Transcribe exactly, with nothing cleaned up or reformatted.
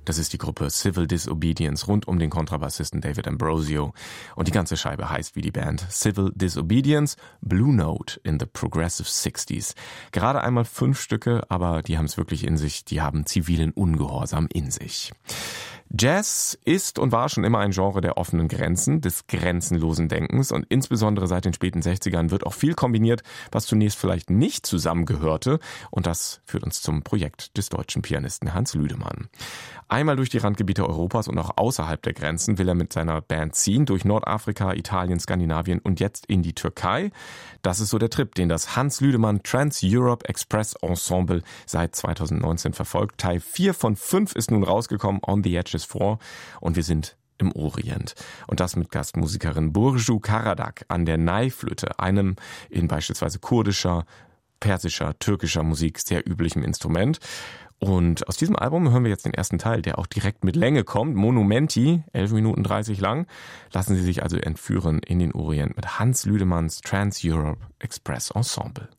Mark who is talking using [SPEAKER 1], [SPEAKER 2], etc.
[SPEAKER 1] Das ist die Gruppe Civil Disobedience rund um den Kontrabassisten David Ambrosio. Und die ganze Scheibe heißt wie die Band Civil Disobedience, Blue Note in the Progressive sixties. Gerade einmal fünf Stücke, aber die haben es wirklich in sich, die haben zivilen Ungehorsam in sich. Jazz ist und war schon immer ein Genre der offenen Grenzen, des grenzenlosen Denkens und insbesondere seit den späten sechzigern wird auch viel kombiniert, was zunächst vielleicht nicht zusammengehörte und das führt uns zum Projekt des deutschen Pianisten Hans Lüdemann. Einmal durch die Randgebiete Europas und auch außerhalb der Grenzen will er mit seiner Band ziehen, durch Nordafrika, Italien, Skandinavien und jetzt in die Türkei. Das ist so der Trip, den das Hans Lüdemann Trans-Europe Express Ensemble seit zweitausendneunzehn verfolgt. Teil vier von fünf ist nun rausgekommen, On the Edges four, und wir sind im Orient. Und das mit Gastmusikerin Burcu Karadak an der Ney-Flöte, einem in beispielsweise kurdischer, persischer, türkischer Musik sehr üblichem Instrument. Und aus diesem Album hören wir jetzt den ersten Teil, der auch direkt mit Länge kommt. Monumenti, elf Minuten dreißig lang. Lassen Sie sich also entführen in den Orient mit Hans Lüdemanns Trans-Europe Express Ensemble.